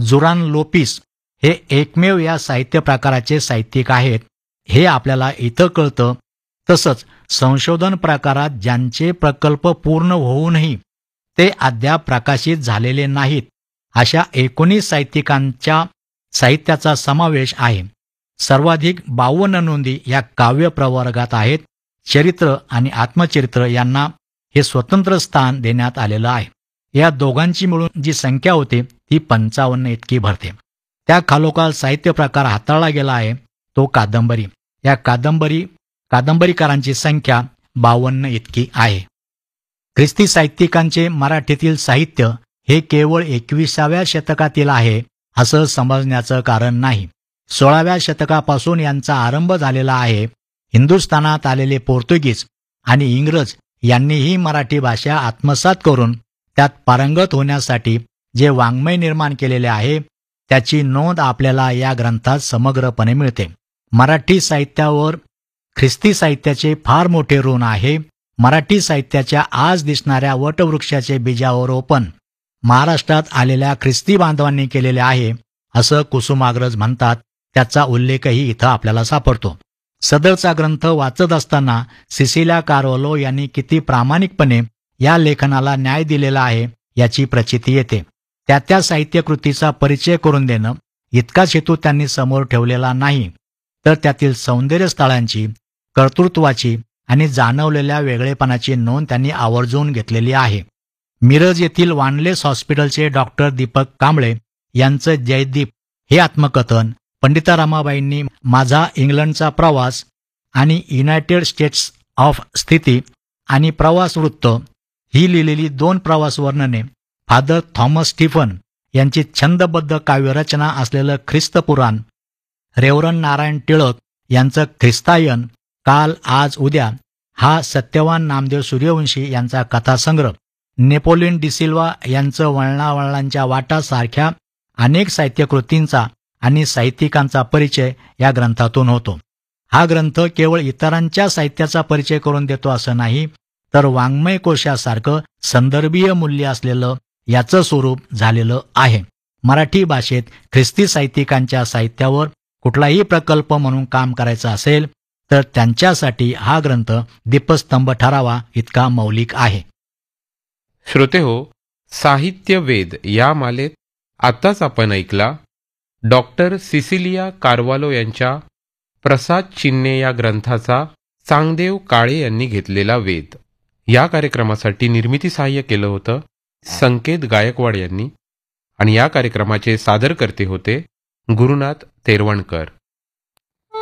जुरान Lopes हे एकमेव या साहित्य प्रकाराचे साहित्यिक आहेत हे आपल्याला इथं कळतं. तसंच संशोधन प्रकारात ज्यांचे प्रकल्प पूर्ण होऊनही ते अद्याप प्रकाशित झालेले नाहीत अशा 19 साहित्यिकांच्या साहित्याचा समावेश आहे. सर्वाधिक 52 नोंदी या काव्य प्रवर्गात आहेत. चरित्र आणि आत्मचरित्र यांना हे स्वतंत्र स्थान देण्यात आलेलं आहे. या दोघांची मिळून जी संख्या होते ती 55 इतकी भरते. त्या खालोखाल साहित्य प्रकार हाताळला गेला आहे तो कादंबरी. या कादंबरीकारांची संख्या 52 इतकी आहे. ख्रिस्ती साहित्यिकांचे मराठीतील साहित्य हे केवळ 21व्या शतकातील आहे असं समजण्याचं कारण नाही. 16व्या शतकापासून यांचा आरंभ झालेला आहे. हिंदुस्थानात आलेले पोर्तुगीज आणि इंग्रज यांनीही मराठी भाषा आत्मसात करून त्यात पारंगत होण्यासाठी जे वाङ्मय निर्माण केलेले आहे त्याची नोंद आपल्याला या ग्रंथात समग्रपणे मिळते. मराठी साहित्यावर ख्रिस्ती साहित्याचे फार मोठे ऋण आहे. मराठी साहित्याच्या आज दिसणाऱ्या वटवृक्षाचे बीजारोपण महाराष्ट्रात आलेल्या ख्रिस्ती बांधवांनी केलेले आहे असं कुसुमाग्रज म्हणतात. त्याचा उल्लेखही इथं आपल्याला सापडतो. सदरचा ग्रंथ वाचत असताना सिसिलिया कार्वालो यांनी किती प्रामाणिकपणे या लेखनाला न्याय दिलेला आहे याची प्रचिती येते. त्या साहित्यकृतीचा परिचय करून देणं इतकाच हेतू त्यांनी समोर ठेवलेला नाही, तर त्यातील सौंदर्य स्थळांची, कर्तृत्वाची आणि जाणवलेल्या वेगळेपणाची नोंद त्यांनी आवर्जून घेतलेली आहे. मिरज येथील वानलेस हॉस्पिटलचे डॉक्टर दीपक कांबळे यांचं जयदीप हे आत्मकथन, पंडिता रमाबाईंनी माझा इंग्लंडचा प्रवास आणि युनायटेड स्टेट्स ऑफ स्थिती आणि प्रवास वृत्त ही लिहिलेली 2 प्रवास वर्णने, फादर थॉमस स्टीफन यांची छंदबद्ध काव्यरचना असलेलं ख्रिस्त पुराण, रेव्हरंड नारायण टिळक यांचं ख्रिस्तायन काल आज उद्या हा सत्यवान नामदेव सूर्यवंशी यांचा कथासंग्रह, नेपोलियन डिसिल्वा यांचं वळणावळणांच्या वाटा सारख्या अनेक साहित्यकृतींचा आणि साहित्यिकांचा परिचय या ग्रंथातून होतो. हा ग्रंथ केवळ इतरांच्या साहित्याचा परिचय करून देतो असं नाही, तर वाङ्मय कोशासारखं संदर्भीय मूल्य असलेलं याचं स्वरूप झालेलं आहे. मराठी भाषेत ख्रिस्ती साहित्यिकांच्या साहित्यावर कुठलाही प्रकल्प म्हणून काम करायचं असेल तर त्यांच्यासाठी हा ग्रंथ दीपस्तंभ ठरावा इतका मौलिक आहे. श्रोतेहो, साहित्य वेद या मालेत आताच आपण ऐकला डॉक्टर सिसिलिया कार्वालो यांच्या प्रसाद चिन्हे या ग्रंथाचा चांगदेव काळे यांनी घेतलेला वेध. या कार्यक्रमासाठी निर्मिती सहाय्य केलं होतं संकेत गायकवाड यांनी आणि या कार्यक्रमाचे सादरकर्ते होते गुरुनाथ तेरवणकर.